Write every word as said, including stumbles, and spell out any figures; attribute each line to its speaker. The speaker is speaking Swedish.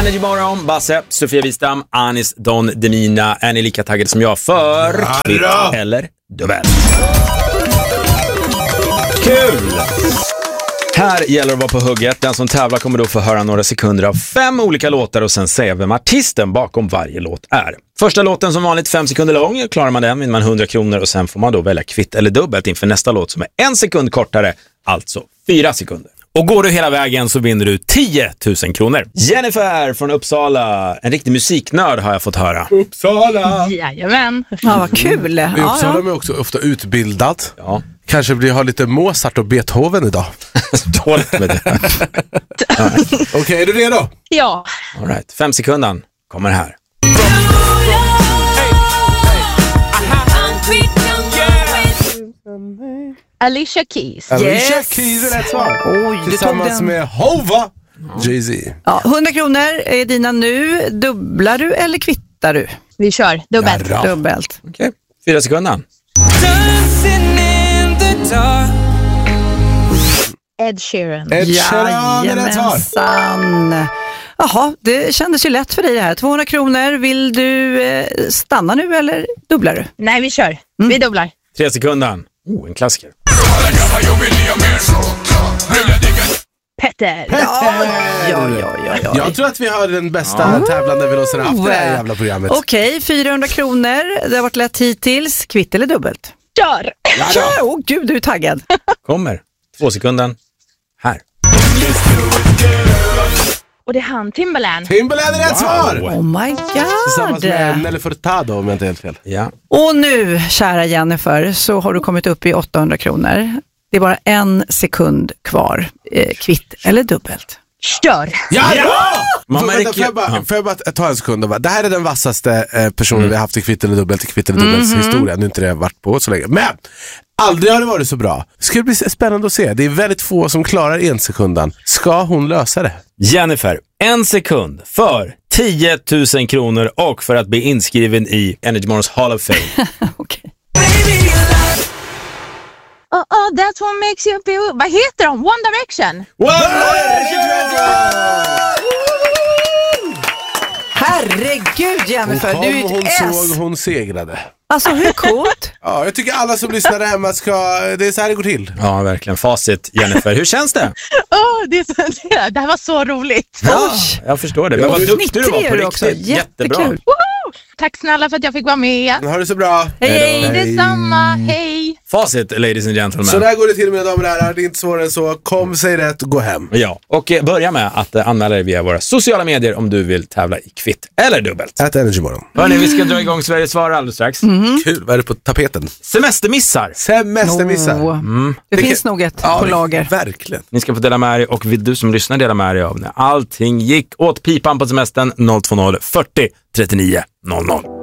Speaker 1: Energy Morgon, Basse, Sofia Wistam, Anis Don Demina. Är ni lika taggade som jag för kvitt eller dubbel? Kul! Här gäller det att vara på hugget. Den som tävlar kommer då få höra några sekunder av fem olika låtar och sen säga vem artisten bakom varje låt är. Första låten som vanligt fem sekunder lång. Klarar man den vinner man hundra kronor och sen får man då välja kvitt eller dubbelt inför nästa låt som är en sekund kortare, alltså fyra sekunder. Och går du hela vägen så vinner du tio tusen kronor. Jennifer från Uppsala. En riktig musiknörd har jag fått höra.
Speaker 2: Uppsala!
Speaker 3: Jajamän.
Speaker 4: Ja, vad kul.
Speaker 2: I
Speaker 4: Ja,
Speaker 2: Uppsala
Speaker 4: ja.
Speaker 2: är också ofta utbildad.
Speaker 1: Ja.
Speaker 2: Kanske blir ha lite Mozart och Beethoven idag.
Speaker 1: Dåligt med det.
Speaker 2: Okej, okay, är du redo?
Speaker 3: Ja.
Speaker 1: All right. Fem sekunder kommer här.
Speaker 3: Alicia Keys.
Speaker 2: Alicia
Speaker 4: Yes.
Speaker 2: Keys är rätt svar.
Speaker 4: Oj, du tog
Speaker 2: Tillsammans
Speaker 4: den.
Speaker 2: med Hova, Jay-Z.
Speaker 4: Ja, hundra kronor är dina nu. Dubblar du eller kvittar du?
Speaker 3: Vi kör. Dubbelt.
Speaker 2: Ja.
Speaker 4: Dubbelt.
Speaker 1: Okej. Okay. Fyra sekunder.
Speaker 3: Ed Sheeran.
Speaker 2: Ed Sheeran är rätt svar.
Speaker 4: Jajamensan. Jaha, det kändes ju lätt för dig det här. tvåhundra kronor. Vill du eh, stanna nu eller dubblar du?
Speaker 3: Nej, vi kör. Mm. Vi dubblar.
Speaker 1: Tre sekunder. Oh, en klassiker.
Speaker 3: Petter.
Speaker 4: Ja, ja, ja, ja, ja.
Speaker 2: Jag tror att vi har den bästa
Speaker 4: Ja.
Speaker 2: tävlande vi någonsin haft i det här jävla programmet.
Speaker 4: Okej, fyrahundra kronor. Det har varit lätt hittills. Kvitt eller dubbelt?
Speaker 3: Kör.
Speaker 4: Åh, oh, gud, du är taggad.
Speaker 1: Kommer. Två sekunder. Här.
Speaker 3: Och det är han, Timbaland.
Speaker 2: Timbaland är rätt svar!
Speaker 4: Oh my
Speaker 2: Tillsammans med
Speaker 4: god.
Speaker 2: Nelly Furtado om jag inte är helt fel.
Speaker 1: Ja.
Speaker 4: Och nu, kära Jennifer, så har du kommit upp i åttahundra kronor. Det är bara en sekund kvar. Eh, kvitt eller dubbelt?
Speaker 3: Kör.
Speaker 2: Ja! ja!
Speaker 1: Man
Speaker 2: Får,
Speaker 1: märker-
Speaker 2: vänta, får, jag bara,
Speaker 1: ja.
Speaker 2: får jag bara ta en sekund och bara, det här är den vassaste eh, personen
Speaker 1: Mm.
Speaker 2: vi har haft i kvitt eller dubbelt i kvitt eller dubbels
Speaker 4: Mhm.
Speaker 2: historia. Nu har inte det varit på så länge. Men aldrig har det varit så bra. Det ska bli spännande att se. Det är väldigt få som klarar en sekundan. Ska hon lösa det?
Speaker 1: Jennifer, en sekund för tio tusen kronor och för att bli inskriven i Energy Morgons Hall of Fame.
Speaker 4: Okej.
Speaker 3: Oh, oh, that's what makes you feel... Vad heter de? One Direction.
Speaker 4: Herregud,
Speaker 2: Hon
Speaker 4: Jennifer,
Speaker 2: kom
Speaker 4: du är
Speaker 2: och hon
Speaker 4: ett
Speaker 2: såg
Speaker 4: S.
Speaker 2: och hon segrade.
Speaker 4: Alltså, hur coolt?
Speaker 2: Ja, jag tycker alla som lyssnar där hemma ska... Det är så här det går till.
Speaker 1: Ja, verkligen. Facit, Jennifer. Hur känns det?
Speaker 3: Oh, det, är så, det här var så roligt.
Speaker 1: Ja, jag förstår det. Men vad duktig du var på
Speaker 4: Fnittrig är du också.
Speaker 1: riktigt. Jättebra.
Speaker 4: Jättekul.
Speaker 3: Woho! Tack snälla för att jag fick vara med.
Speaker 2: Ha det så bra.
Speaker 4: Hej, hej.
Speaker 3: Detsamma. Hej.
Speaker 1: Facit, ladies and gentlemen.
Speaker 2: Så där går det till, mina damer och herrar. Det är inte svårare än så. Kom, säg rätt, gå hem.
Speaker 1: Ja, och eh, börja med att eh, anmäla dig via våra sociala medier om du vill tävla i kvitt eller dubbelt.
Speaker 2: Ät Energy Morgon.
Speaker 1: Hörrni, vi ska dra igång Sveriges svar alldeles strax.
Speaker 2: Kul, vad är det på tapeten?
Speaker 1: Semestermissar.
Speaker 2: Semestermissar.
Speaker 4: Oh,
Speaker 1: Mm.
Speaker 4: det
Speaker 2: Det
Speaker 4: finns
Speaker 2: kan-
Speaker 4: nog ett
Speaker 2: Ja,
Speaker 4: på
Speaker 2: det-
Speaker 4: lager.
Speaker 2: Verkligen.
Speaker 1: Ni ska få dela med er och vill du som lyssnar dela med dig av när allting gick åt pipan på semestern noll två noll fyrtio trettionio noll noll.